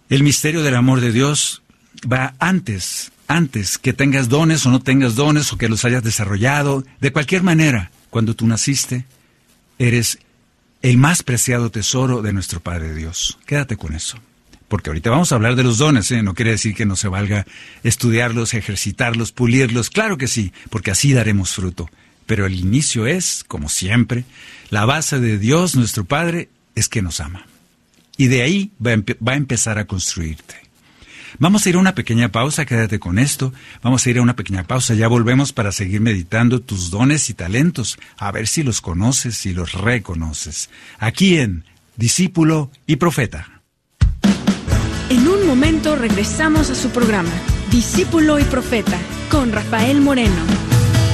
El misterio del amor de Dios va antes que tengas dones o no tengas dones o que los hayas desarrollado. De cualquier manera, cuando tú naciste, eres el más preciado tesoro de nuestro Padre Dios. Quédate con eso. Porque ahorita vamos a hablar de los dones, ¿eh? No quiere decir que no se valga estudiarlos, ejercitarlos, pulirlos. Claro que sí, porque así daremos fruto. Pero el inicio es, como siempre, la base de Dios, nuestro Padre, es que nos ama. Y de ahí va a empezar a construirte. Vamos a ir a una pequeña pausa, quédate con esto. Vamos a ir a una pequeña pausa, ya volvemos para seguir meditando tus dones y talentos, a ver si los conoces, si los reconoces. Aquí en Discípulo y Profeta. En un momento regresamos a su programa, Discípulo y Profeta, con Rafael Moreno.